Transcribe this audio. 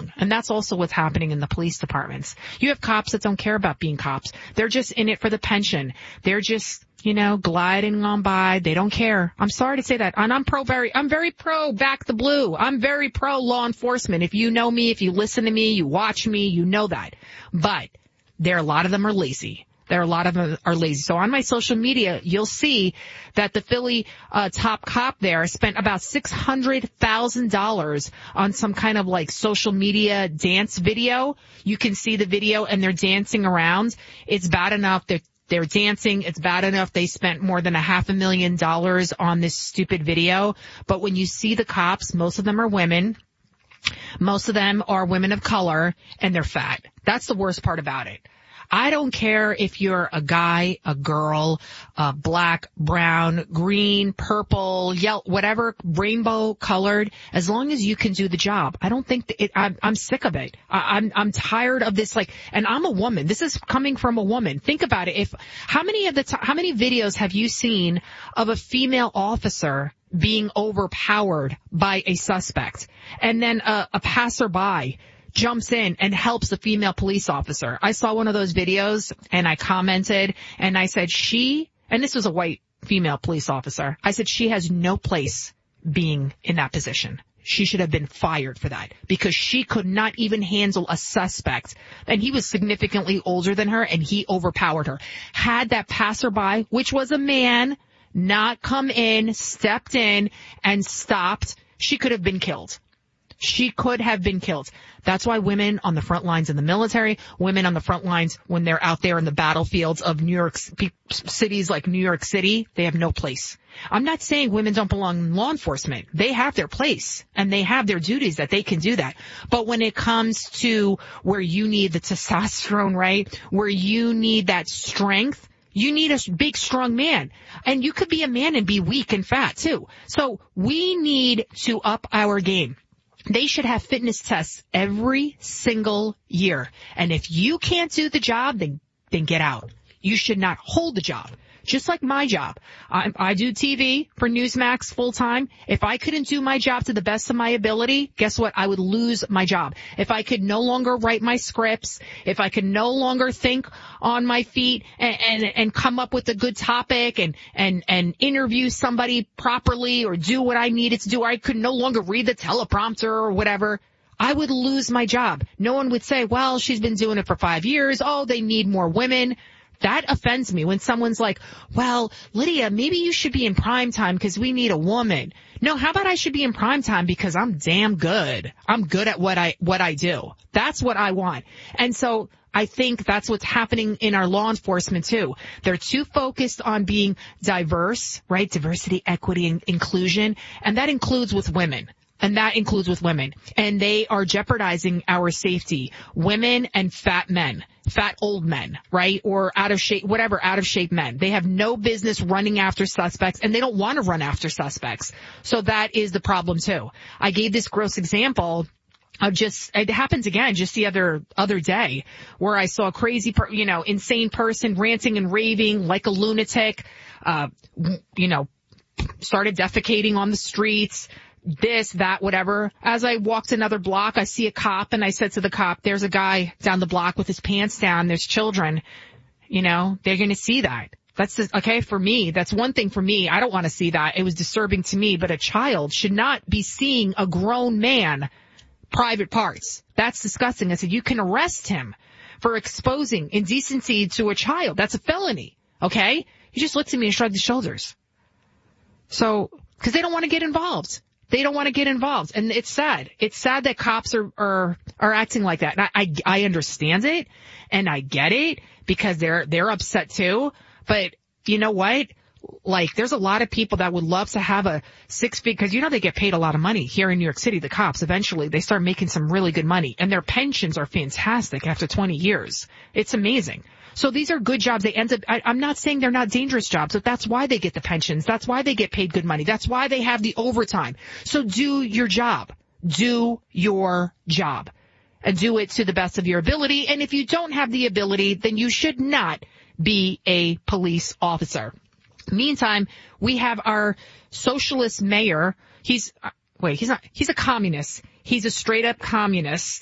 wrong. And that's also what's happening in the police departments. You have cops that don't care about being cops. They're just in it for the pension. They're just, gliding on by. They don't care. I'm sorry to say that. And I'm very pro back the blue. I'm very pro law enforcement. If you know me, if you listen to me, you watch me, you know that. But a lot of them are lazy. So on my social media, you'll see that the Philly top cop there spent about $600,000 on some kind of like social media dance video. You can see the video and they're dancing around. It's bad enough that they're dancing. It's bad enough they spent more than $500,000 on this stupid video. But when you see the cops, most of them are women. Most of them are women of color, and they're fat. That's the worst part about it. I don't care if you're a guy, a girl, black, brown, green, purple, yellow, whatever, rainbow colored, as long as you can do the job. I don't think I'm sick of it. I'm tired of this, and I'm a woman. This is coming from a woman. Think about it. How many videos have you seen of a female officer being overpowered by a suspect, and then a passerby jumps in and helps the female police officer? I saw one of those videos and I commented and I said and this was a white female police officer, I said she has no place being in that position. She should have been fired for that because she could not even handle a suspect. And he was significantly older than her and he overpowered her. Had that passerby, which was a man, not come in, stepped in and stopped, she could have been killed. She could have been killed. That's why women on the front lines in the military, women on the front lines when they're out there in the battlefields of New York cities like New York City, they have no place. I'm not saying women don't belong in law enforcement. They have their place and they have their duties that they can do that. But when it comes to where you need the testosterone, right, where you need that strength, you need a big, strong man. And you could be a man and be weak and fat too. So we need to up our game. They should have fitness tests every single year. And if you can't do the job, then get out. You should not hold the job. Just like my job. I do TV for Newsmax full time. If I couldn't do my job to the best of my ability, guess what? I would lose my job. If I could no longer write my scripts, if I could no longer think on my feet and come up with a good topic and interview somebody properly or do what I needed to do, or I could no longer read the teleprompter or whatever, I would lose my job. No one would say, well, she's been doing it for 5 years. Oh, they need more women. That offends me when someone's like, well, Lydia, maybe you should be in prime time because we need a woman. No, how about I should be in prime time because I'm damn good. I'm good at what I do. That's what I want. And so I think that's what's happening in our law enforcement too. They're too focused on being diverse, right? Diversity, equity, and inclusion. And that includes with women. And they are jeopardizing our safety. Women and fat men, fat old men, right? Or out of shape men. They have no business running after suspects and they don't want to run after suspects. So that is the problem too. I gave this gross example of it happens again just the other day where I saw a crazy, insane person ranting and raving like a lunatic, started defecating on the streets. This, that, whatever. As I walked another block, I see a cop and I said to the cop, there's a guy down the block with his pants down. There's children. They're going to see that. Okay, for me, that's one thing for me. I don't want to see that. It was disturbing to me, but a child should not be seeing a grown man private parts. That's disgusting. I said, you can arrest him for exposing indecency to a child. That's a felony. Okay? He just looked at me and shrugged his shoulders. So, because they don't want to get involved. They don't want to get involved. And it's sad. It's sad that cops are acting like that. And I understand it and I get it because they're upset too. But you know what? There's a lot of people that would love to have a 6-figure, because they get paid a lot of money here in New York City, the cops. Eventually they start making some really good money and their pensions are fantastic after 20 years. It's amazing. So these are good jobs. They end up, I'm not saying they're not dangerous jobs, but that's why they get the pensions. That's why they get paid good money. That's why they have the overtime. So do your job. Do your job. And do it to the best of your ability. And if you don't have the ability, then you should not be a police officer. Meantime, we have our socialist mayor. He's a communist. He's a straight up communist.